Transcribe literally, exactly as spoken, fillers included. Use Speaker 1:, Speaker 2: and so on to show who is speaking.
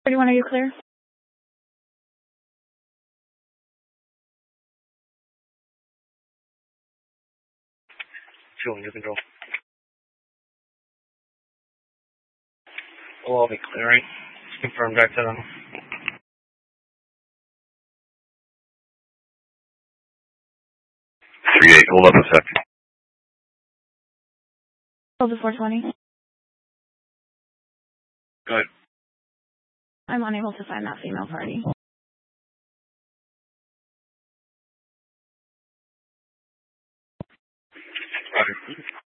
Speaker 1: thirty-one, are you clear?
Speaker 2: Fuel, new control. We'll all be clearing. Just confirm back to them.
Speaker 3: three eight, hold up a sec.
Speaker 1: Hold the four twenty.
Speaker 2: Good.
Speaker 1: I'm unable to find that female party.
Speaker 2: Roger.